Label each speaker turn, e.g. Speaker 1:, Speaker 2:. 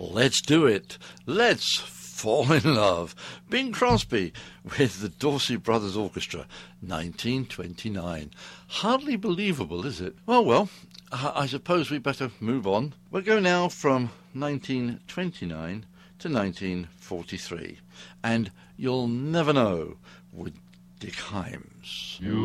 Speaker 1: Let's do it. Let's fall in love. Bing Crosby with the Dorsey Brothers Orchestra, 1929. Hardly believable, is it? Well, I suppose we better move on. We'll go now from 1929 to 1943. And You'll Never Know with Dick Hymes.